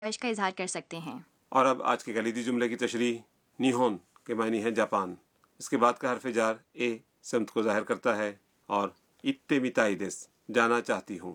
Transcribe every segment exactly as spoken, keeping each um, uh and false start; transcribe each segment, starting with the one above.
ख्वाहिश का इजहार कर सकते हैं। और अब आज के कलीदी जुमले की तशरीह। निहोन के मायने है जापान। इसके बाद का हर्फ जार ए समत को जाहिर करता है और इत्ते मिताई देस जाना चाहती हूँ।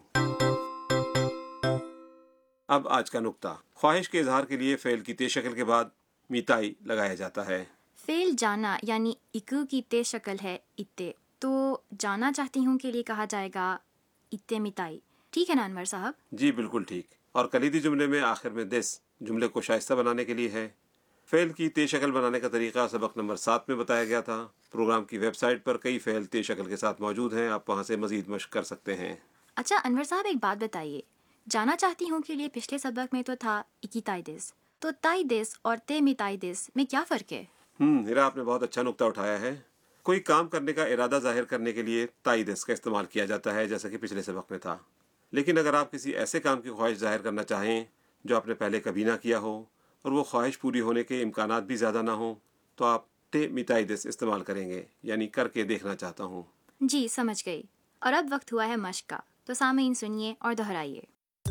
अब आज का नुक्ता। ख्वाहिश के इजहार के लिए फेल की तेज शक्ल के बाद मिताई लगाया जाता है। फेल जाना यानी इकू की तेज शक्ल है इत्ते, तो जाना चाहती हूँ के लिए कहा जाएगा इत्ते मिताई। ठीक है ना अनवर साहब? जी बिल्कुल ठीक। और कलीदी जुमले में आखिर में देस जुमले को शाइस्ता बनाने के लिए है। फेल की तेज शक्ल बनाने का तरीका सबक नंबर सात में बताया गया था। प्रोग्राम की वेबसाइट पर कई फेल तेज शक्ल के साथ मौजूद हैं, आप वहाँ से मजीद मश्क कर सकते हैं। अच्छा अनवर साहब, एक बात बताइए, जाना चाहती हूँ के लिए पिछले सबक में तो था इकी ताइदेस, तो ताइदेस और ते मिताइदेस में क्या फ़र्क है? हम्म हिरा, आपने बहुत अच्छा नुक्ता उठाया है। कोई काम करने का इरादा जाहिर करने के लिए ताइदेस का इस्तेमाल किया जाता है, जैसा कि पिछले सबक में था। लेकिन अगर आप किसी ऐसे काम की ख्वाहिश जाहिर करना चाहें जो आपने पहले कभी ना किया हो और वो ख्वाहिश पूरी होने के इम्कानात भी ज़्यादा ना हो, तो आप ते मिताइदेस इस्तेमाल करेंगे, यानी करके देखना चाहता हूँ। जी समझ गई। और अब वक्त हुआ है मश्क का, तो सामीन सुनिए और दोहराइए।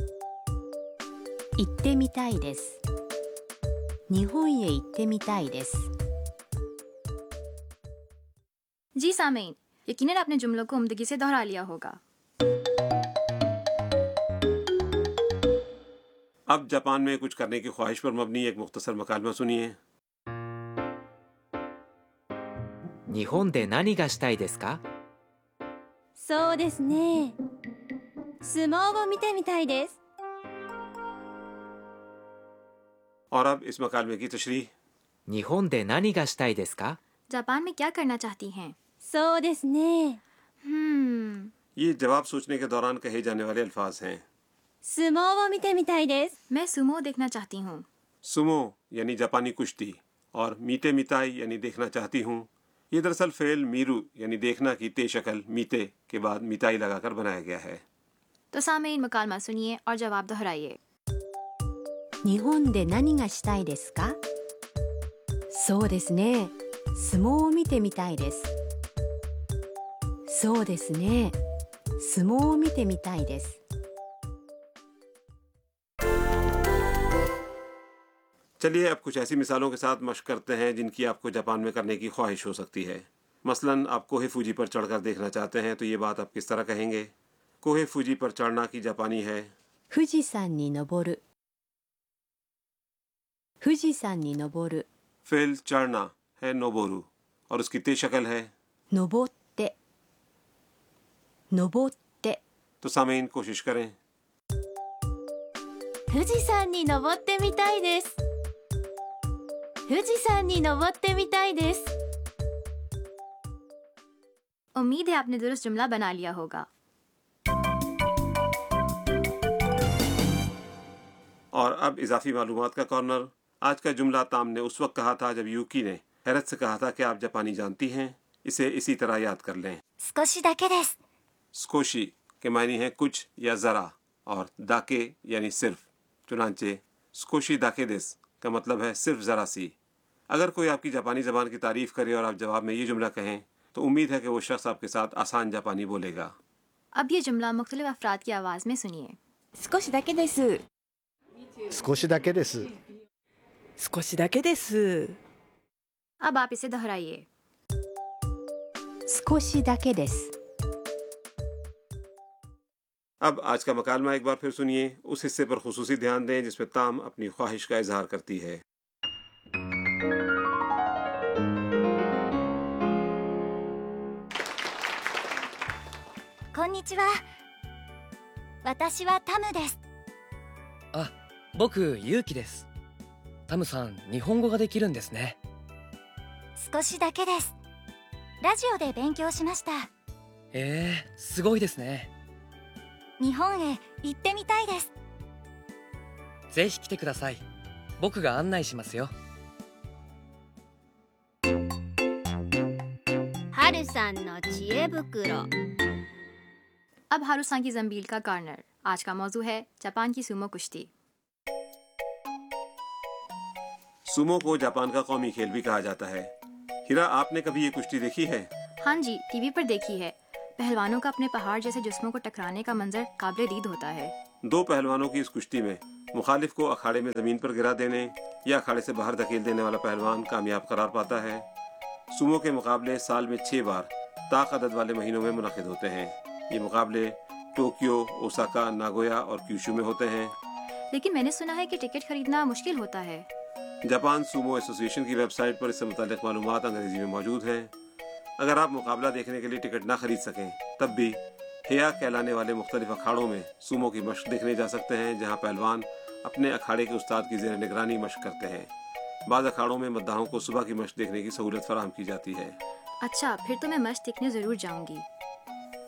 行ってみたいです。日本へ行ってみたいです。 जी सामीन, यकीनन आपने जुमलों को उम्दगी से दोहरा लिया होगा। अब जापान में कुछ करने की ख्वाहिश पर मबनी एक मुख्तसर मकालमा सुनिए। 日本で何がしたいですか？ そうですね。相撲を見てみたいです。 और अब इस मकालमे की तशरीह। 日本で何がしたいですか？ जापान में क्या करना चाहती हैं? そうですね。 हम्म ये जवाब सोचने के दौरान कहे जाने वाले अल्फाज हैं। 相撲を見てみたいです。 मैं सुमो देखना चाहती हूँ। सुमो यानी जापानी कुश्ती और मीते मिताई यानी देखना चाहती हूँ, ये दरअसल फेल मीरू यानी देखना की तेज शक्ल मीते के बाद मिताई लगाकर बनाया गया है। तो सामीन मुकालमा सुनिए और जवाब दोहराइए। 日本で何がしたいですか？そうですね。相撲を見てみたいです。そうですね。相撲を見てみたいです。 चलिए अब कुछ ऐसी मिसालों के साथ मश्क करते हैं जिनकी आपको जापान में करने की ख्वाहिश हो सकती है। मसलन आप कोहे फूजी पर चढ़कर देखना चाहते हैं, तो ये बात आप किस तरह कहेंगे? कोहे फूजी पर चढ़ना की जापानी है 富士山に登る。富士山に登る。 फेल चढ़ना है नोबोरू और उसकी तेज शक्ल है 登って。登って。 तो सामीन कोशिश करें। 富士山に登ってみたいです。富士山に登ってみたいです。 उम्मीद है आपने दुरुस्त जुमला बना लिया होगा। और अब इजाफी मालूमात का कॉर्नर। आज का जुमला ताम ने उस वक्त कहा था जब यूकी ने हैरत से कहा था कि आप जापानी जानती हैं। इसे इसी तरह याद कर लें। 少しだけです。 स्कोशी के मायने हैं कुछ या ज़रा और दाके यानी सिर्फ। चुनांचे स्कोशी दाके देस का मतलब है सिर्फ ज़रा सी। अगर कोई आपकी जापानी ज़बान की तारीफ़ करे और आप जवाब में ये जुमला कहें, तो उम्मीद है कि वो शख्स आपके साथ आसान जापानी बोलेगा। अब ये जुमला मुख्तलिफ अफराद की आवाज़ में सुनिए। 少しだけです。 少しだけです。 少しだけです。 अब आप इसे दोहराइए। 少しだけです。 अब आज का मकालमा एक बार फिर सुनिए। उस हिस्से पर खुसूसी ध्यान दें जिसमें ताम अपनी ख्वाहिश का इजहार करती है। こんにちは。私はタムです。 あ、僕ユウキです。タムさん、日本語ができるんですね。 少しだけです。ラジオで勉強しました。 えー、すごいですね。 日本へ行ってみたいです。 ぜひ来てください。僕が案内しますよ。 はるさんの知恵袋。 अब हारूसान की जंबील का कॉर्नर। आज का मौजू है जापान की सुमो कुश्ती। सुमो को जापान का कौमी खेल भी कहा जाता है। हिरा, आपने कभी ये कुश्ती देखी है? हाँ जी, टीवी पर देखी है। पहलवानों का अपने पहाड़ जैसे जिस्मों को टकराने का मंजर काबिल दीद होता है। दो पहलवानों की इस कुश्ती में मुखालिफ को अखाड़े में ज़मीन पर गिरा देने या अखाड़े से बाहर धकेल देने वाला पहलवान कामयाब करार पाता है। सूमो के मुकाबले साल में छः बार ताक अदद वाले महीनों में मुनक़िद होते हैं। ये मुकाबले टोक्यो, ओसाका, नागोया और क्यूशू में होते हैं। लेकिन मैंने सुना है कि टिकट खरीदना मुश्किल होता है। जापान सूमो एसोसिएशन की वेबसाइट पर इससे मुताल्लिक़ मालूमात अंग्रेजी में मौजूद हैं। अगर आप मुकाबला देखने के लिए टिकट ना खरीद सकें तब भी हेया कहलाने वाले मुख्तलिफ अखाड़ों में सूमो की मशक देखने जा सकते हैं, जहां पहलवान अपने अखाड़े के उस्ताद की ज़ेर निगरानी मशक करते हैं। बाज़ अखाड़ों में मद्दाहों को सुबह की मशक देखने की सहूलत फराहम की जाती है। अच्छा, फिर तो मैं मस्त देखने ज़रूर जाऊंगी।